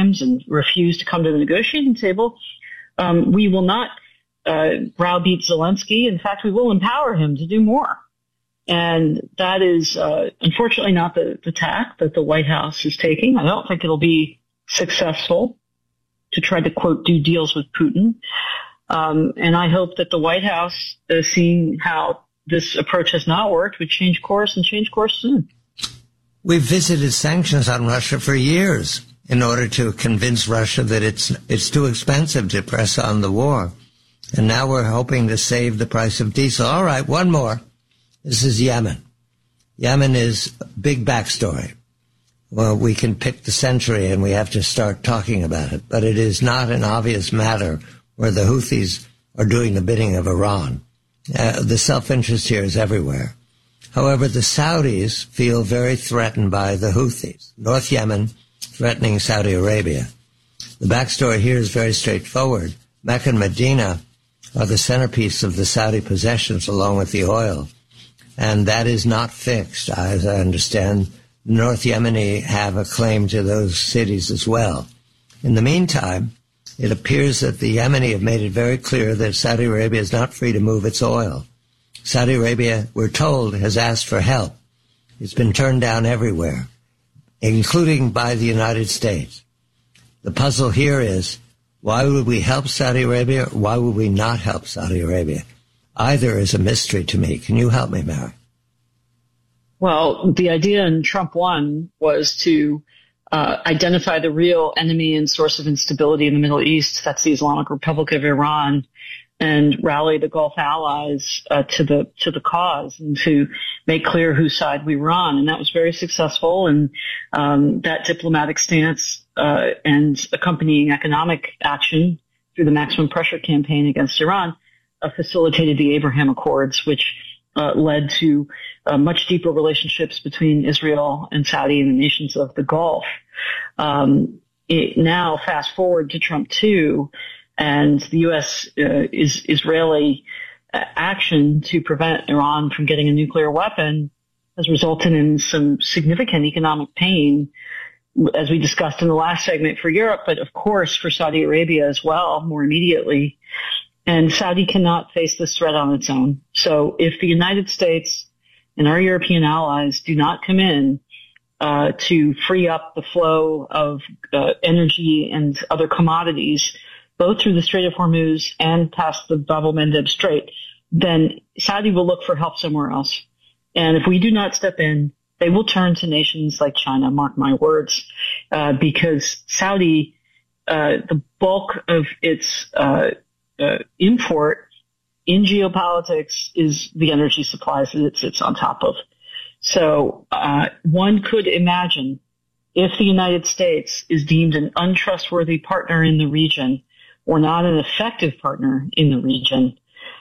times and refused to come to the negotiating table, we will not browbeat Zelensky. In fact, we will empower him to do more. And that is unfortunately not the tack that the White House is taking. I don't think it'll be successful to try to, quote, do deals with Putin. And I hope that the White House, seeing how this approach has not worked, would change course and change course soon. We've visited sanctions on Russia for years in order to convince Russia that it's too expensive to press on the war. And now we're hoping to save the price of diesel. All right, one more. This is Yemen. Yemen is a big backstory. Well, we can pick the century and we have to start talking about it. But it is not an obvious matter where the Houthis are doing the bidding of Iran. The self-interest here is everywhere. However, the Saudis feel very threatened by the Houthis. North Yemen threatening Saudi Arabia. The backstory here is very straightforward. Mecca and Medina are the centerpiece of the Saudi possessions along with the oil. And that is not fixed, as I understand. North Yemeni have a claim to those cities as well. In the meantime, it appears that the Yemeni have made it very clear that Saudi Arabia is not free to move its oil. Saudi Arabia, we're told, has asked for help. It's been turned down everywhere, including by the United States. The puzzle here is, why would we help Saudi Arabia? Or why would we not help Saudi Arabia? Either is a mystery to me. Can you help me, Mary? Well, the idea in Trump 1 was to identify the real enemy and source of instability in the Middle East. That's the Islamic Republic of Iran, and rally the Gulf allies to the cause and to make clear whose side we were on. And that was very successful. And that diplomatic stance and accompanying economic action through the maximum pressure campaign against Iran facilitated the Abraham Accords, which led to much deeper relationships between Israel and Saudi and the nations of the Gulf. Now, fast forward to Trump 2, and the U.S. Israeli action to prevent Iran from getting a nuclear weapon has resulted in some significant economic pain, as we discussed in the last segment, for Europe, but of course for Saudi Arabia as well, more immediately. And Saudi cannot face this threat on its own. So if the United States and our European allies do not come in to free up the flow of energy and other commodities, both through the Strait of Hormuz and past the Bab el-Mandeb Strait, then Saudi will look for help somewhere else. And if we do not step in, they will turn to nations like China, mark my words, because Saudi, the bulk of its import in geopolitics is the energy supplies that it sits on top of. So one could imagine if the United States is deemed an untrustworthy partner in the region or not an effective partner in the region,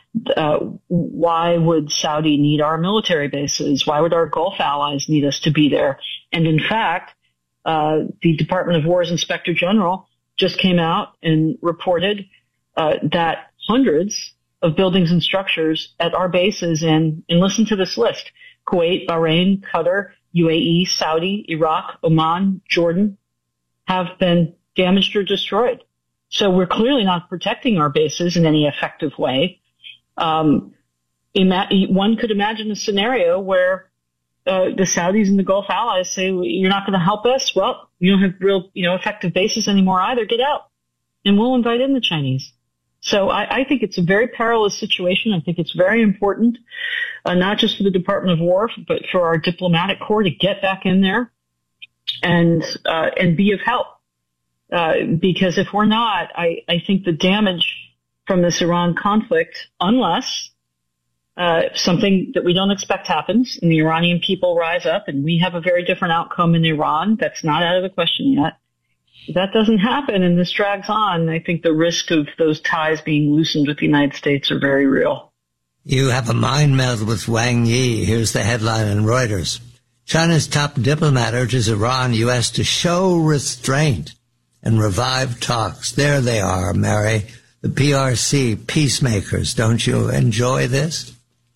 why would Saudi need our military bases? Why would our Gulf allies need us to be there? And in fact, the Department of War's Inspector General just came out and reported that hundreds of buildings and structures at our bases, and listen to this list: Kuwait, Bahrain, Qatar, UAE, Saudi, Iraq, Oman, Jordan, have been damaged or destroyed. So we're clearly not protecting our bases in any effective way. One could imagine a scenario where the Saudis and the Gulf allies say, you're not going to help us? Well, you don't have real, effective bases anymore either. Get out. And we'll invite in the Chinese. So I think it's a very perilous situation. I think it's very important, not just for the Department of War, but for our diplomatic corps to get back in there and be of help. Because if we're not, I think the damage from this Iran conflict, unless something that we don't expect happens and the Iranian people rise up and we have a very different outcome in Iran, that's not out of the question yet. If that doesn't happen and this drags on, I think the risk of those ties being loosened with the United States are very real. You have a mind meld with Wang Yi. Here's the headline in Reuters. China's top diplomat urges Iran, U.S. to show restraint and revive talks. There they are, Mary. The PRC, peacemakers. Don't you enjoy this?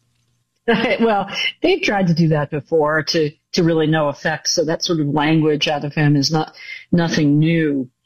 Well, they've tried to do that before to really no effect. So that sort of language out of him is nothing new.